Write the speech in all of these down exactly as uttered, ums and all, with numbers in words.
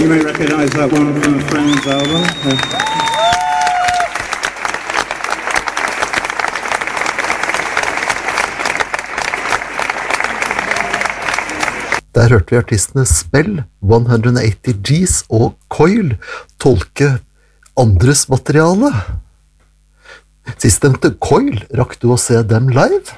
You may recognize that one from a Friends album. Uh, Der hørte vi artistene Spell, one eighty G's og Coil tolke andres materiale. Sistnevnte Coil, rakk du å se dem live?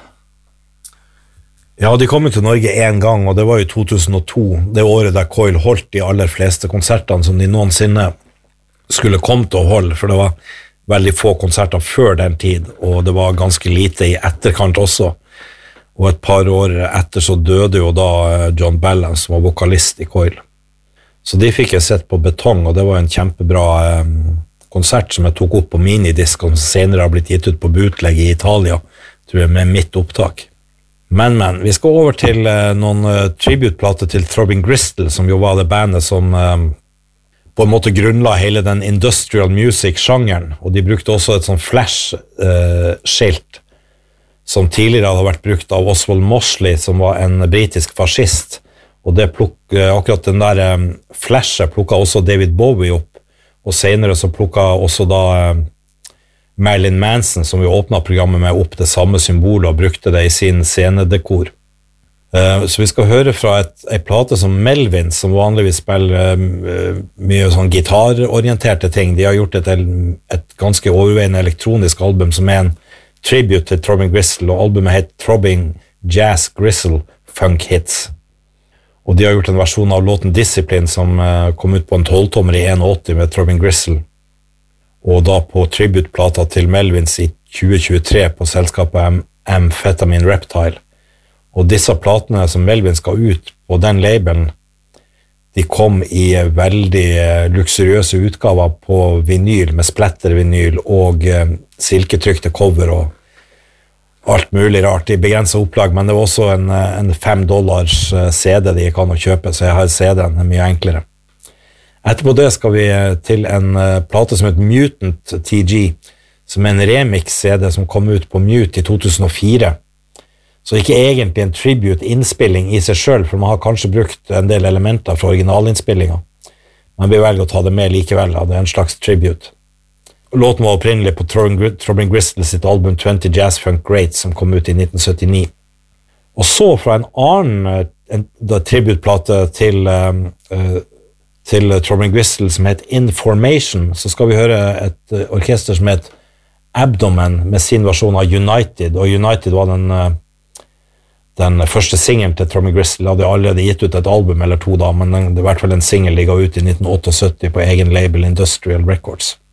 Ja, de kom til Norge en gang, og det var i to tusen og to, det året der Coil holdt de aller fleste konsertene som de noensinne skulle komme til å holde, for det var veldig få konserter før den tid, og det var ganske lite i etterkant også. Og et par år etter så døde jo da John Ballan, som var vokalist i Coil. Så de fikk jeg sett på Betong, og det var en kjempebra eh, konsert som jeg tok opp på minidisk, og som senere har blitt gitt ut på bootleg i Italia, tror jeg, med mitt opptak. Men, men, vi skal over til eh, noen eh, tributeplater til Throbbing Gristle, som jo var det bandet som eh, på en måte grunnla hele den industrial music-sjangeren, og de brukte også et sånn flash-skilt, eh, som tidligere hadde vært brukt av Oswald Mosley, som var en britisk fascist, og det pluk, akkurat den der um, flashet plukket også David Bowie opp, og senere så plukket også da um, Marilyn Manson, som vi åpnet programmet med, opp det samme symbolet og brukte det i sin scenedekor. Uh, så vi skal høre fra et, et plate som Melvin, som vanligvis spiller um, mye sånn gitarorienterte ting. De har gjort et, et ganske overveiende elektronisk album som er en tribute til Throbbing Gristle, og albumet heter Throbbing Jazz Gristle Funk Hits. Og de har gjort en versjon av låten Discipline som uh, kom ut på en tolv-tommer i eighty med Throbbing Gristle, og da på tributeplata til Melvins i tjue tjuetre på selskapet Amphetamine Reptile. Og disse platene som Melvin skal ut på den labelen, de kom i veldig luksuriøse utgaver på vinyl, med splattervinyl og uh, silketrykte cover og alt mulig rart i begrenset opplag, men det var også en, en fem dollars C D de kan å kjøpe, så jeg har C D-en, mye enklere. Etterpå det skal vi til en plate som heter Mutant T G, som er en remix-C D som kom ut på Mute i to tusen og fire. Så ikke egentlig en tribute-innspilling i seg selv, for man har kanskje brukt en del elementer fra originalinnspillinga, men vi velger å ta det med likevel, da. Det er en slags tribute. Låten var opprinnelig på Throbbing Gristle sitt album twenty Jazz Funk Greats, som kom ut i nitten syttini. Og så fra en annen en, da, tributeplate til, uh, til Throbbing Gristle som heter Information, så skal vi høre et uh, orkester som heter Abdomen med sin versjon av United, og United var den, uh, den første singelen til Throbbing Gristle. Hadde allerede gitt ut et album eller to da, men den, det var i hvert fall en single de ga ut i nitten syttiåtte på egen label Industrial Records.